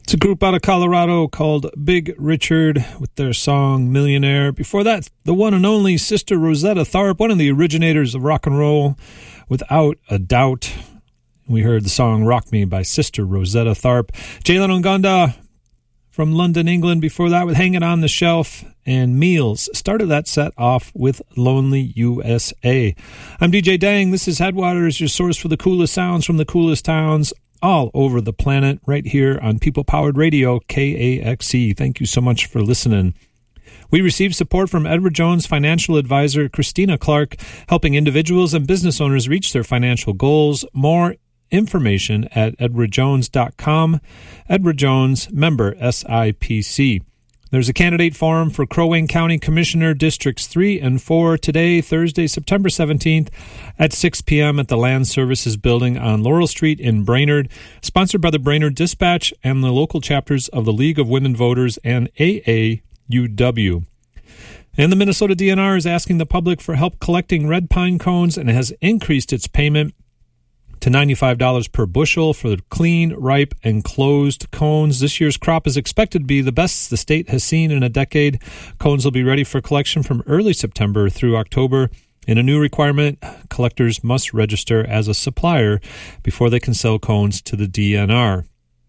It's a group out of Colorado called Big Richard with their song Millionaire. Before that, the one and only Sister Rosetta Tharpe, one of the originators of rock and roll, without a doubt. We heard the song Rock Me by Sister Rosetta Tharpe. Jalen Ongunda from London, England, before that with Hanging on the Shelf, and Meals started that set off with Lonely USA. I'm DJ Dang. This is Headwaters, your source for the coolest sounds from the coolest towns all over the planet, right here on People-Powered Radio, KAXE. Thank you so much for listening. We received support from Edward Jones financial advisor Christina Clark, helping individuals and business owners reach their financial goals. More information at edwardjones.com. Edward Jones, member SIPC. There's a candidate forum for Crow Wing County Commissioner Districts 3 and 4 today, Thursday, September 17th at 6 p.m. at the Land Services Building on Laurel Street in Brainerd, sponsored by the Brainerd Dispatch and the local chapters of the League of Women Voters and AAUW. And the Minnesota DNR is asking the public for help collecting red pine cones and has increased its payment to $95 per bushel for the clean, ripe, and closed cones. This year's crop is expected to be the best the state has seen in a decade. Cones will be ready for collection from early September through October. In a new requirement, collectors must register as a supplier before they can sell cones to the DNR.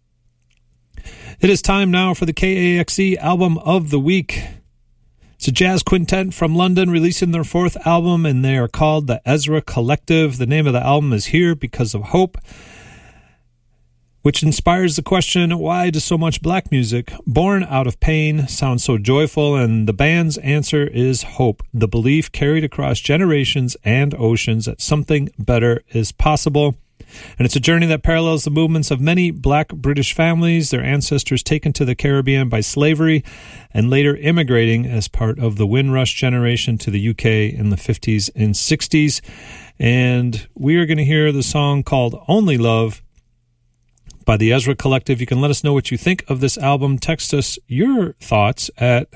It is time now for the KAXE Album of the Week. It's a jazz quintet from London releasing their fourth album, and they are called the Ezra Collective. The name of the album is Here Because of Hope, which inspires the question, why does so much black music, born out of pain, sound so joyful? And the band's answer is hope, the belief carried across generations and oceans that something better is possible. And it's a journey that parallels the movements of many black British families, their ancestors taken to the Caribbean by slavery and later immigrating as part of the Windrush generation to the UK in the 50s and 60s. And we are going to hear the song called Only Love by the Ezra Collective. You can let us know what you think of this album. Text us your thoughts at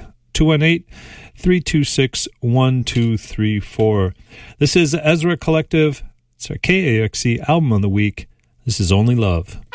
218-326-1234. This is the Ezra Collective. It's our KAXE Album of the Week. This is Only Love.